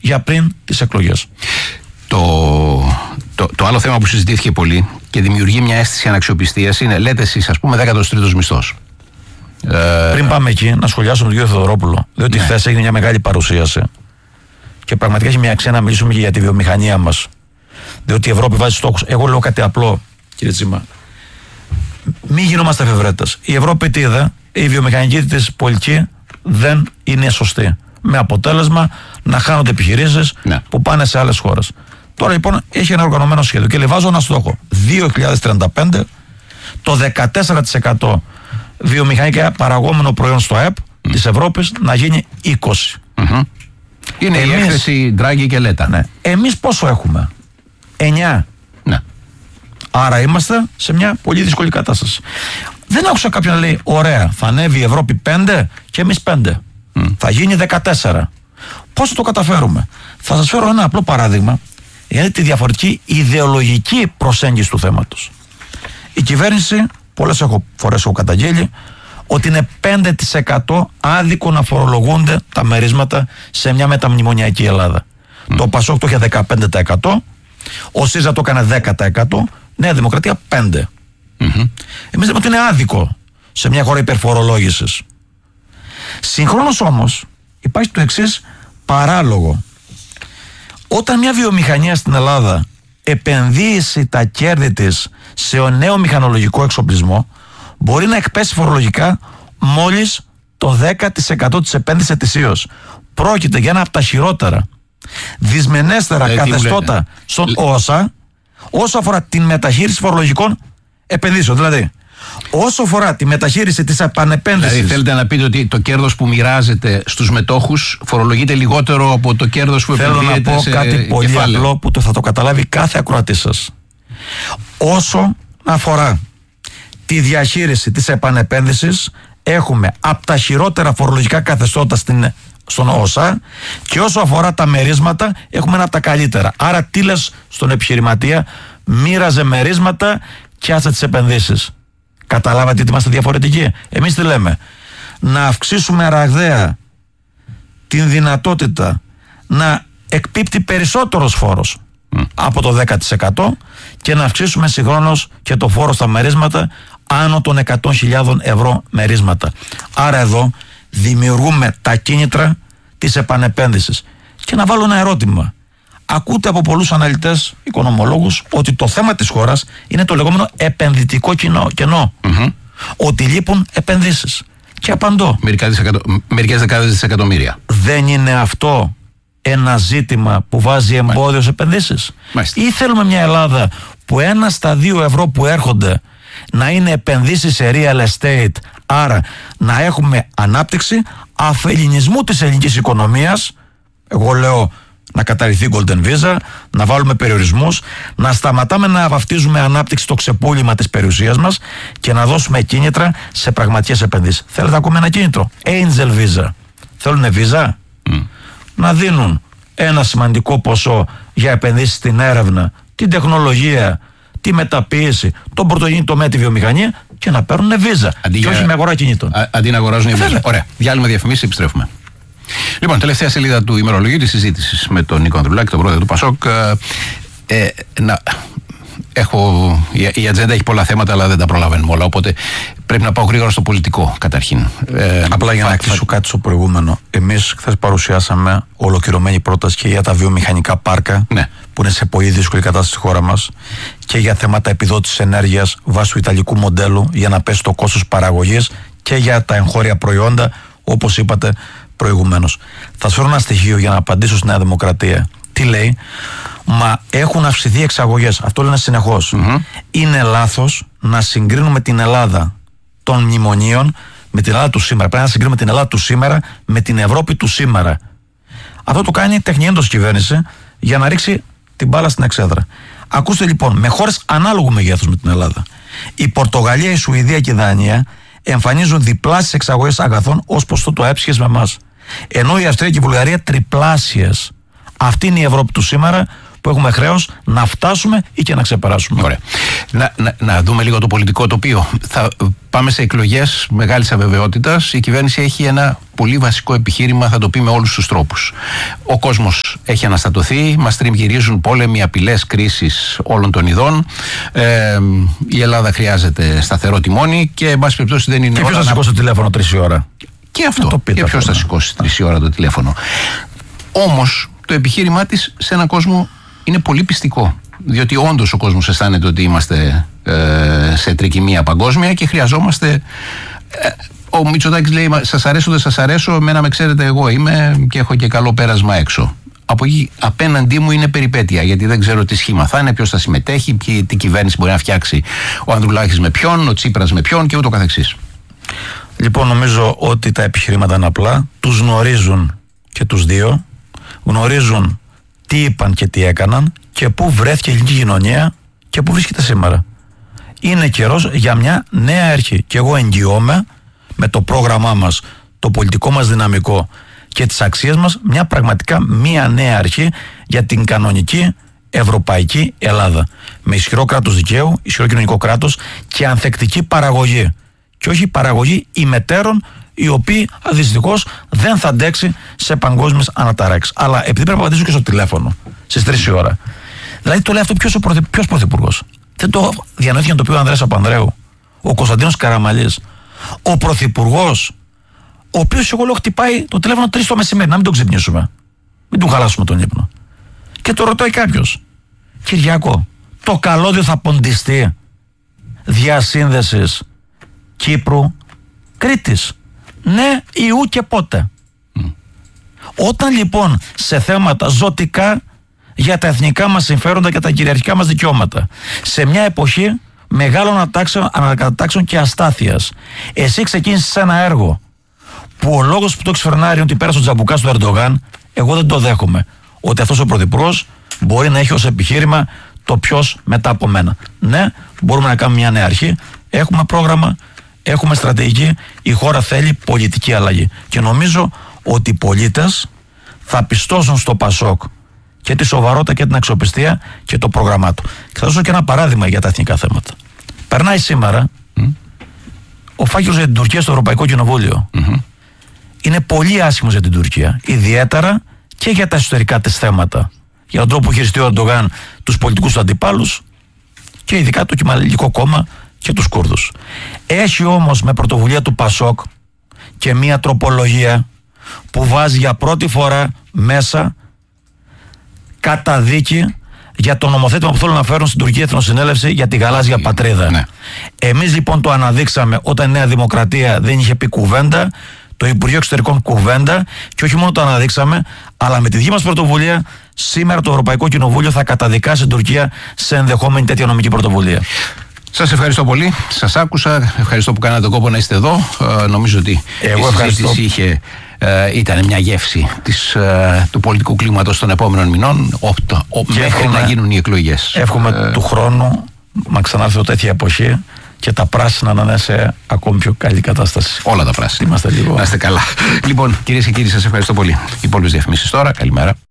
για πριν τις εκλογές. Το άλλο θέμα που συζητήθηκε πολύ και δημιουργεί μια αίσθηση αναξιοπιστίας είναι, λέτε εσείς, ας πούμε, 13ος μισθός. Πριν πάμε εκεί, να σχολιάσουμε τον κύριο Θεοδωρόπουλο, διότι χθες έγινε μια μεγάλη παρουσίαση και πραγματικά έχει μια αξία να μιλήσουμε και για τη βιομηχανία μας. Διότι η Ευρώπη βάζει στόχους. Εγώ λέω κάτι απλό, κύριε Τσίμα. Μην γινόμαστε εφευρέτες. Η Ευρώπη τι είδε, η βιομηχανική της πολιτική δεν είναι σωστή. Με αποτέλεσμα να χάνονται επιχειρήσεις που πάνε σε άλλες χώρες. Τώρα λοιπόν έχει ένα οργανωμένο σχέδιο και βάζω ένα στόχο. 2035 το 14% βιομηχανικά παραγόμενο προϊόν στο ΑΕΠ της Ευρώπης να γίνει 20%. Είναι η έκθεση Ντράγκη και Λέτα. Ναι. Εμείς πόσο έχουμε? 9. Ναι. Άρα είμαστε σε μια πολύ δύσκολη κατάσταση. Δεν άκουσα κάποιον να λέει, ωραία, θα ανέβει η Ευρώπη 5 και εμείς 5. Θα γίνει 14. Πώς θα το καταφέρουμε? Θα σας φέρω ένα απλό παράδειγμα για τη διαφορετική ιδεολογική προσέγγιση του θέματος. Η κυβέρνηση, πολλές φορές έχω καταγγείλει, ότι είναι 5% άδικο να φορολογούνται τα μερίσματα σε μια μεταμνημονιακή Ελλάδα. Το ΠΑΣΟΚ το είχε 15%, ο ΣΥΡΙΖΑ το έκανε 10%, Νέα Δημοκρατία 5%. Εμείς λέμε ότι είναι άδικο σε μια χώρα υπερφορολόγησης. Συγχρόνως όμως υπάρχει το εξής παράλογο. Όταν μια βιομηχανία στην Ελλάδα επενδύσει τα κέρδη της σε νέο μηχανολογικό εξοπλισμό, μπορεί να εκπέσει φορολογικά μόλις το 10% της επένδυσης ετησίως. Πρόκειται για ένα από τα χειρότερα, δυσμενέστερα καθεστώτα στον ΩΣΑ όσο αφορά την μεταχείριση φορολογικών επενδύσεων. Δηλαδή, όσο αφορά τη μεταχείριση της επανεπένδυσης. Δηλαδή, θέλετε να πείτε ότι το κέρδος που μοιράζεται στους μετόχους φορολογείται λιγότερο από το κέρδος που επενδύεται? Θέλω να πω κάτι πολύ απλό που θα το καταλάβει κάθε ακροατής σας. Όσο αφορά τη διαχείριση της επανεπένδυσης, έχουμε από τα χειρότερα φορολογικά καθεστώτα στον ΩΣΑ, και όσο αφορά τα μερίσματα έχουμε ένα από τα καλύτερα. Άρα τι λες στον επιχειρηματία? Μοίραζε μερίσματα και άσε τις επενδύσεις. Καταλάβατε ότι είμαστε διαφορετικοί? Εμείς τι λέμε? Να αυξήσουμε ραγδαία την δυνατότητα να εκπίπτει περισσότερος φόρος από το 10% και να αυξήσουμε συγχρόνως και το φόρο στα μερίσματα άνω των 100.000 ευρώ μερίσματα. Άρα εδώ δημιουργούμε τα κίνητρα της επανεπένδυσης. Και να βάλω ένα ερώτημα. Ακούτε από πολλούς αναλυτές, οικονομολόγους, ότι το θέμα της χώρας είναι το λεγόμενο επενδυτικό κενό. Ότι λείπουν επενδύσεις. Και απαντώ. Μερικές δεκάδες δισεκατομμύρια. Δεν είναι αυτό ένα ζήτημα που βάζει εμπόδιο σε επενδύσεις? Ή θέλουμε μια Ελλάδα που 1 στα 2 ευρώ που έρχονται να είναι επενδύσεις σε real estate, άρα να έχουμε ανάπτυξη αφελληνισμού της ελληνικής οικονομίας? Εγώ λέω να καταρριφθεί Golden Visa, να βάλουμε περιορισμούς, να σταματάμε να βαφτίζουμε ανάπτυξη στο ξεπούλημα της περιουσίας μας και να δώσουμε κίνητρα σε πραγματικές επενδύσεις. Θέλετε ακόμη ένα κίνητρο? Angel Visa. Θέλουνε Visa? Να δίνουν ένα σημαντικό ποσό για επενδύσεις στην έρευνα, την τεχνολογία, τη μεταποίηση, τον πρωτογενή τομέα, τη βιομηχανία, και να παίρνουν Visa. Και όχι με αγορά κινήτων. Αντί να αγοράζουν Visa. Ωραία. Διάλειμμα, διαφημίσεις, επιστρέφουμε. Λοιπόν, τελευταία σελίδα του ημερολογίου της συζήτησης με τον Νίκο Ανδρουλάκη, τον πρόεδρο του ΠΑΣΟΚ. Η ατζέντα έχει πολλά θέματα, αλλά δεν τα προλαβαίνουμε όλα. Οπότε πρέπει να πάω γρήγορα στο πολιτικό καταρχήν. Απλά για να κλείσω κάτι στο προηγούμενο. Εμείς χθες παρουσιάσαμε ολοκληρωμένη πρόταση και για τα βιομηχανικά πάρκα, που είναι σε πολύ δύσκολη κατάσταση στη χώρα μας, και για θέματα επιδότησης ενέργειας βάσει του ιταλικού μοντέλου για να πέσει το κόστος παραγωγής, και για τα εγχώρια προϊόντα, όπως είπατε προηγουμένως. Θα σας φέρω ένα στοιχείο για να απαντήσω στη Νέα Δημοκρατία. Τι λέει? Μα έχουν αυξηθεί εξαγωγές. Αυτό λένε συνεχώς. Είναι λάθος να συγκρίνουμε την Ελλάδα των μνημονίων με την Ελλάδα του σήμερα. Πρέπει να συγκρίνουμε την Ελλάδα του σήμερα με την Ευρώπη του σήμερα. Αυτό το κάνει τεχνιέντος κυβέρνηση για να ρίξει την μπάλα στην εξέδρα. Ακούστε λοιπόν, με χώρες ανάλογου μεγέθους με την Ελλάδα, η Πορτογαλία, η Σουηδία και η Δανία εμφανίζουν διπλάσιες εξαγωγές αγαθών ως ποσοστό του ΑΕΠ σχέση με εμάς. Ενώ η Αυστρία και η Βουλγαρία τριπλάσιες. Αυτή είναι η Ευρώπη του σήμερα που έχουμε χρέος να φτάσουμε ή και να ξεπεράσουμε. Ωραία. Να δούμε λίγο το πολιτικό τοπίο. Θα πάμε σε εκλογές μεγάλης αβεβαιότητας. Η κυβέρνηση έχει ένα πολύ βασικό επιχείρημα, θα το πει με όλους τους τρόπους. Ο κόσμος έχει αναστατωθεί, μας τριγυρίζουν πόλεμοι, απειλές, κρίσεις όλων των ειδών. Η Ελλάδα χρειάζεται σταθερό τιμόνι και, εν πάση περιπτώσει, δεν είναι. Και ποιος θα σηκώσει το τηλέφωνο 3 ώρα. Και αυτό. Και ποιος θα σηκώσει 3 ώρα το τηλέφωνο. Όμως το επιχείρημά της σε έναν κόσμο είναι πολύ πιστικό. Διότι όντως ο κόσμος αισθάνεται ότι είμαστε σε τρικυμία παγκόσμια και χρειαζόμαστε. Ο Μητσοτάκης λέει: σας αρέσω, δεν σας αρέσω, εμένα με ξέρετε, εγώ είμαι και έχω και καλό πέρασμα έξω. Από εκεί απέναντί μου είναι περιπέτεια, γιατί δεν ξέρω τι σχήμα θα είναι, ποιος θα συμμετέχει, τι κυβέρνηση μπορεί να φτιάξει ο Ανδρουλάκης με ποιον, ο Τσίπρας με ποιον και ούτω καθεξής. Λοιπόν, νομίζω ότι τα επιχειρήματα είναι απλά. Τους γνωρίζουν και τους δύο. Γνωρίζουν τι είπαν και τι έκαναν και πού βρέθηκε η ελληνική κοινωνία και πού βρίσκεται σήμερα. Είναι καιρός για μια νέα αρχή. Και εγώ εγγυώμαι με το πρόγραμμά μας, το πολιτικό μας δυναμικό και τις αξίες μας, μια νέα αρχή για την κανονική ευρωπαϊκή Ελλάδα. Με ισχυρό κράτος δικαίου, ισχυρό κοινωνικό κράτος και ανθεκτική παραγωγή. Και όχι παραγωγή ημετέρων, οι οποίοι δυστυχώς δεν θα αντέξει σε παγκόσμιες αναταράξεις. Αλλά επειδή πρέπει να απαντήσω και στο τηλέφωνο στις 3 η ώρα. Δηλαδή το λέει αυτό ποιος πρωθυπουργός. Δεν το διανοήθηκε να το πει ο Ανδρέας Παπανδρέου, ο Κωνσταντίνος Καραμανλής, ο πρωθυπουργός, ο οποίος, εγώ λέω, χτυπάει το τηλέφωνο 3 το μεσημέρι, να μην τον ξυπνήσουμε. Μην του χαλάσουμε τον ύπνο. Και το ρωτάει κάποιος: Κυριάκο, το καλώδιο θα ποντιστεί διασύνδεσης Κύπρου Κρήτης? Ναι ή ου και πότε? Όταν λοιπόν σε θέματα ζωτικά για τα εθνικά μας συμφέροντα και τα κυριαρχικά μας δικαιώματα, σε μια εποχή μεγάλων ανακατατάξεων και αστάθειας, εσύ ξεκίνησες ένα έργο που ο λόγος που το εξφερνάρει είναι ότι πέρασε ο τζαμπουκάς του Ερντογάν, εγώ δεν το δέχομαι. Ότι αυτός ο πρωθυπουργός μπορεί να έχει ως επιχείρημα το ποιος μετά από μένα. Ναι, μπορούμε να κάνουμε μια νέα αρχή, έχουμε πρόγραμμα, έχουμε στρατηγική, η χώρα θέλει πολιτική αλλαγή. Και νομίζω ότι οι πολίτες θα πιστώσουν στο Πασόκ και τη σοβαρότητα και την αξιοπιστία και το πρόγραμμά του. Και θα δώσω και ένα παράδειγμα για τα εθνικά θέματα. Περνάει σήμερα ο φάκελος για την Τουρκία στο Ευρωπαϊκό Κοινοβούλιο. Είναι πολύ άσχημος για την Τουρκία. Ιδιαίτερα και για τα εσωτερικά της θέματα. Για τον τρόπο που χειριστεί ο Ερντογάν τους πολιτικούς του αντιπάλους και ειδικά το Κεμαλικό κόμμα και τους Κούρδους. Έχει όμως με πρωτοβουλία του Πασόκ και μία τροπολογία που βάζει για πρώτη φορά μέσα καταδίκη για το νομοθέτημα που θέλουν να φέρουν στην Τουρκία Εθνοσυνέλευση για τη γαλάζια πατρίδα. Ναι. Εμείς λοιπόν το αναδείξαμε όταν η Νέα Δημοκρατία δεν είχε πει κουβέντα, το Υπουργείο Εξωτερικών κουβέντα, και όχι μόνο το αναδείξαμε, αλλά με τη δική μας πρωτοβουλία σήμερα το Ευρωπαϊκό Κοινοβούλιο θα καταδικάσει την Τουρκία σε ενδεχόμενη τέτοια νομική πρωτοβουλία. Σας ευχαριστώ πολύ. Σας άκουσα. Ευχαριστώ που κάνατε τον κόπο να είστε εδώ. Νομίζω ότι η συζήτηση ήταν μια γεύση του πολιτικού κλίματος των επόμενων μηνών μέχρι να γίνουν οι εκλογές. Εύχομαι του χρόνου να ξανάρθει τέτοια εποχή και τα πράσινα να είναι σε ακόμη πιο καλή κατάσταση. Όλα τα πράσινα. Είμαστε λίγο. Να είστε καλά. Λοιπόν, κυρίες και κύριοι, σας ευχαριστώ πολύ. Οι υπόλοιπες διαφημίσεις τώρα. Καλημέρα.